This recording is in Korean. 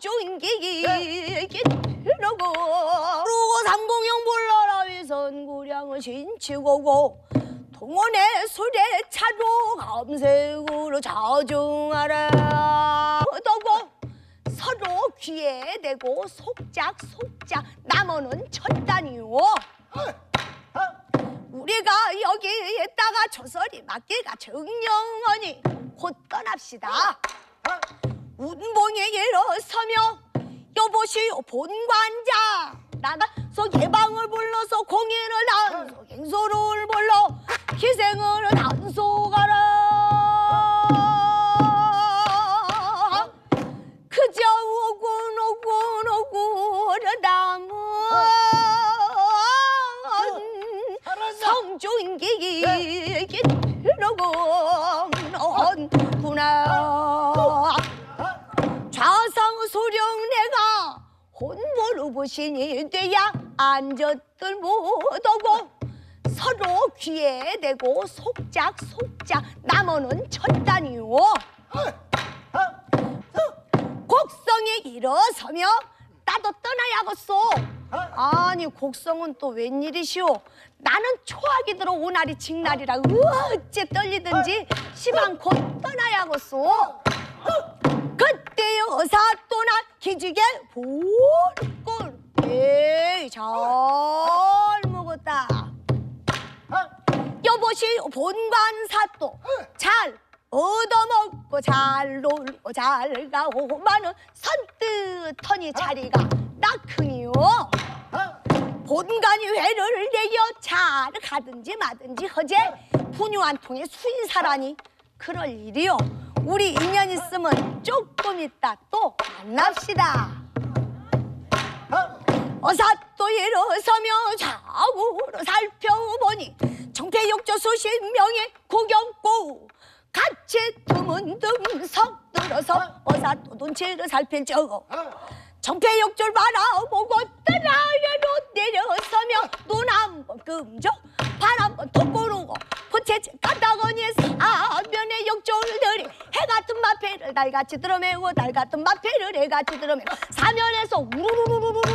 성조인기 이러고 삼공영 몰라라 위선구량을 신치고고 동원의 술에 차로 감색으로 자중하라. 너고 서로 귀에 대고 속작 남어는 쳤다니요. 우리가 여기에다가 조설이 맞기가 정령하니 곧 떠납시다. 운봉에 일어서며 여보시오 본관자 나가서 예방을 불러서 공인을 단소 갱소를 불러 희생을 단소가라. 그저 오군 남은 성조인기 이러고구나. 좌상 소령 내가 혼보로 보시니 돼야 앉았들 못하고 서로 귀에 대고 속작 남어는 쳤다니요. 곡성에 일어서며 나도 떠나야겠소. 아니 곡성은 또 웬일이시오? 나는 초하기 들어 오나리 징날이라 어째 떨리든지 시방 곧 떠나야겠소. 그때 여사 또나 기지개 볼걸. 에이 잘 먹었다. 여보시오 본관사또 잘 얻어먹고 잘 놀고 잘 가오마는 선뜻하니 자리가 낙흥이요. 본관이 회를 내겨 잘 가든지 마든지 허재 분유 한 통에 수인사라니 그럴 일이요. 우리 인연 있으면 조금 있다 또 만납시다. 어사 또 일어서며 좌우로 살펴보니 정패욕조 수십 명의 구경고 같이 드문드문 석들어서 어사 또 눈치를 살필 적어 정패욕조를 바라보고 떠나래로 내려서며 눈 한번 끔적 발 한번 톡 고르고 부채째 까다거니 사면의 욕조들이 해같은 마패를 달같이 들어매고 달같은 마패를 해같이 들어매고 사면에서 우르르르르르